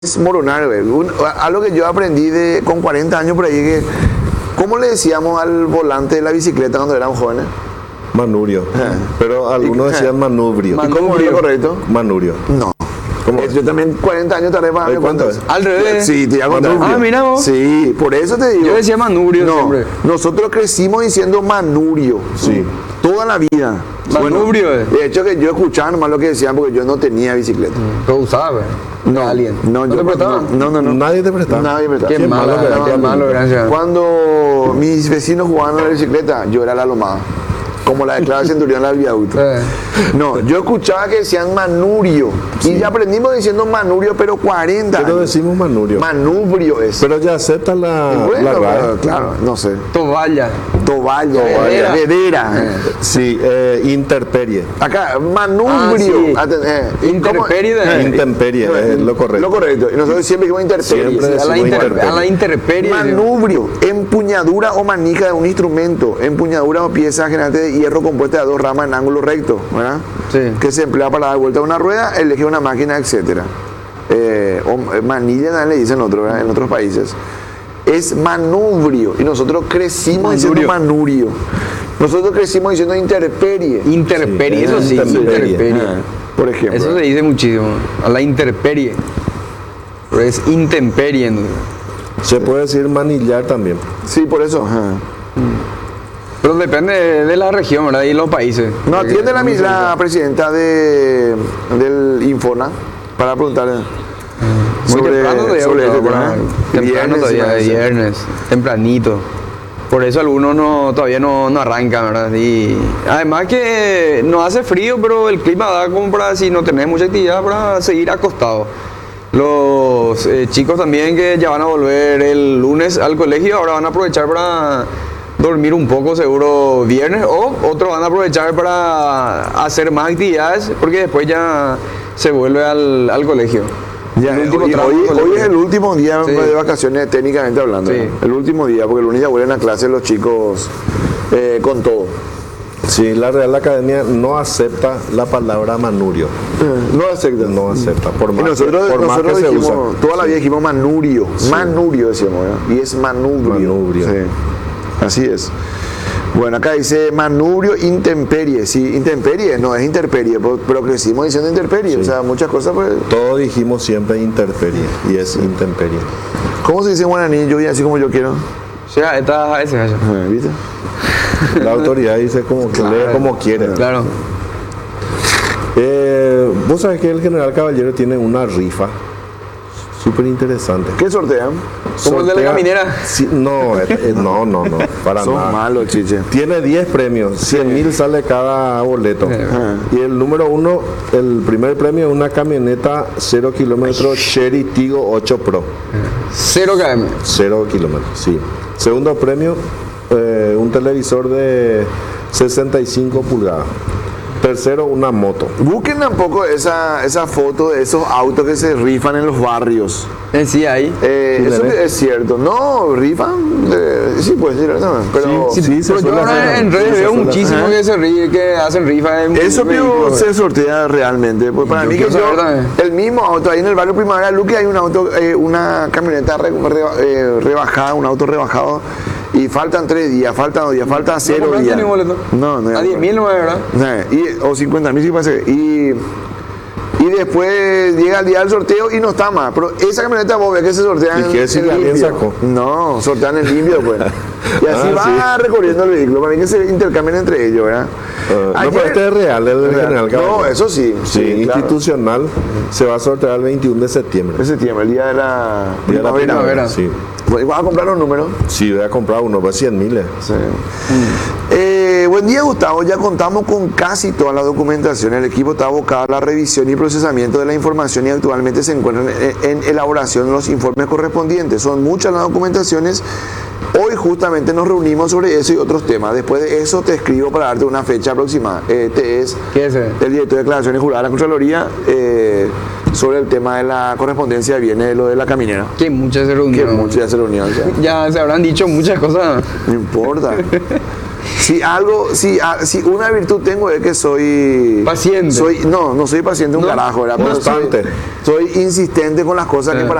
es moronar, güey. Algo que yo aprendí con 40 años por ahí, que ¿cómo le decíamos al volante de la bicicleta cuando éramos jóvenes? Manurio. Pero algunos decían manubrio. ¿Y cómo es lo correcto? Manurio. No. ¿Cómo es? Yo también 40 años tardé para darme cuenta. ¿Cuánto es? Al revés. Sí, te voy a contar. Ah, mira vos. Sí, por eso te digo. Yo decía manubrio No, siempre. nosotros crecimos diciendo manurio. Sí. Toda la vida. Manubrio, De hecho, que yo escuchaba nomás lo que decían porque yo no tenía bicicleta. Lo usaba, güey. No, Alguien. No, ¿No yo te prestaban? no. Nadie te prestaba. Nadie me prestaba. Qué malo, qué malo, gracias. Cuando mis vecinos jugaban a la bicicleta, yo era la lomada. Como la declara Centurión al viaducto. No, yo escuchaba que decían manurio. Y ya aprendimos diciendo manurio, pero 40 Pero años. decimos manubrio. Manubrio es. Pero ya acepta la Bueno, RAE. claro, no sé. Tovalla. Toballa, Vedera. vedera. Sí, interperie. Acá, manubrio. Ah, sí. Intemperie de- Intemperie, es lo correcto. Lo correcto. Y nosotros siempre dijimos interperie. Siempre Sí. A la, decimos intemperie. a la intemperie. Manubrio, empuñadura o manija de un instrumento, empuñadura o pieza generalmente de hierro compuesta de dos ramas en ángulo recto, ¿verdad? Sí. Que se emplea para dar vuelta a una rueda, elegir una máquina, etcétera. O manilla también le dicen otros, ¿verdad? En otros países. Es manubrio y nosotros crecimos diciendo manurio. Nosotros crecimos diciendo interperie. Interperie, Sí, eso sí. intemperie. Interperie. Por ejemplo. Eso se dice muchísimo. A la interperie. Pero es intemperie. ¿No? Se puede decir manillar también. Sí, por eso. Ajá. Pero depende de la región, ¿verdad? Y los países. No atiende la presidenta del Infona para preguntarle. Muy temprano todavía, sobre ¿verdad? ese tema. Temprano Viernes, todavía, sí, de viernes, tempranito. Por eso algunos todavía no arrancan, ¿verdad? Y además que no hace frío, pero el clima da como para, si no tenés mucha actividad, para seguir acostado. Los chicos también que ya van a volver el lunes al colegio, ahora van a aprovechar para dormir un poco seguro viernes, o otros van a aprovechar para hacer más actividades, porque después ya se vuelve al colegio. Ya, El último hoy, tramo del hoy colegio. es el último día Sí. de vacaciones, técnicamente hablando. Sí. ¿No? El último día, porque el lunes ya vuelven a clase los chicos con todo. Sí, la Real Academia no acepta la palabra manurio. No aceptan. No acepta. Por Y más, nosotros, por más nosotros que se dijimos, usa. toda la vida dijimos manurio. Manurio decíamos, ¿verdad? Y es manubrio. Manubrio. Sí. Así es. Bueno, acá dice manubrio intemperie. Sí, intemperie, no es interperie, pero crecimos diciendo interperie. O sea, muchas cosas, pues. Todos dijimos siempre interperie y es intemperie. ¿Cómo se dice en guaraní? Yo voy así como yo quiero. O sea, ese. ¿Viste? La autoridad dice como que lee como quiere. Claro. Vos sabés que el general Caballero tiene una rifa súper interesante. ¿Qué sortean? ¿Como el de la caminera? Sí, no, no, para Son nada. malos, chiche. Tiene 10 premios, 100.000 sale cada boleto. Ajá. Y el número uno, el primer premio es una camioneta 0 kilómetros Chery Tigo 8 Pro. 0 km. 0 kilómetros, sí. Segundo premio, un televisor de 65 pulgadas. Tercero, una moto. Busquen tampoco esa foto de esos autos que se rifan en los barrios. Sí, ahí. Eso es cierto. No, rifan. Sí, puede ser. No, pero Sí, se Pero yo suele ahora hacer. en redes Sí, se veo suele muchísimo hacer. que hacen rifa en eso vehículos. se sortea realmente. Pues para Yo mí que quiero saber también. el mismo auto ahí en el barrio Primavera Luque hay un auto, una camioneta rebajada, un auto rebajado. Y faltan 3 días, faltan 2 días, faltan 0 compraste días. ni un boleto? No, no. A 10.000 no es, ¿verdad? O 50.000 sí parece. Y después llega el día del sorteo y no está más. Pero esa camioneta vos ves que se sortean ¿Y qué decir que alguien limpio. sacó? No, sortean en limpio pues. Y así va recorriendo el vehículo. Para mí que se intercambian entre ellos, ¿verdad? No, pero este es real, el del general Caballero. No, eso sí. Sí, claro. institucional. Se va a sortear el 21 de septiembre. De septiembre, el día de la Día de la primavera. Sí. ¿Vas a comprar los números? Sí, voy a comprar uno, pues 100.000. Sí. Buen día, Gustavo. Ya contamos con casi toda la documentación. El equipo está abocado a la revisión y procesamiento de la información y actualmente se encuentran en elaboración los informes correspondientes. Son muchas las documentaciones. Hoy justamente nos reunimos sobre eso y otros temas. Después de eso te escribo para darte una fecha aproximada. Este es ¿Qué es ese? el director de declaraciones juradas de la Contraloría sobre el tema de la correspondencia de bienes de lo de la caminera. Que muchas se Que reunieron. mucho ya se reunió. O sea, Ya se habrán dicho muchas cosas. no importa. Si una virtud tengo es que soy Paciente. no soy paciente un No, carajo, ¿verdad? Pero constante. soy insistente con las cosas que para